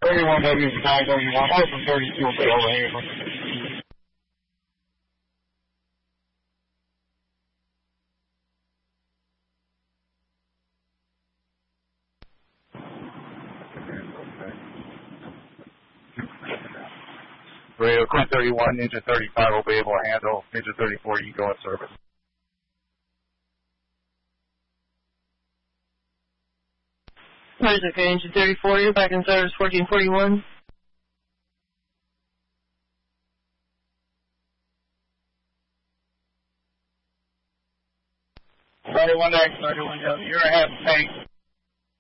31W9W1, Open 32 will be overhandling. Radio Queen 31, Ninja 35 will be able to handle. Ninja 34, you can go in service. Okay, Ninja 34, you're back in service 1441. 31X, 31W, you're ahead of tank.